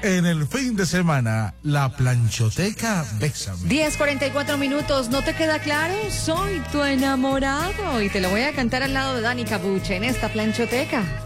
En el fin de semana, la planchoteca Bésame. 10:44, ¿no te queda claro? Soy tu enamorado y te lo voy a cantar al lado de Dani Cabuche en esta planchoteca.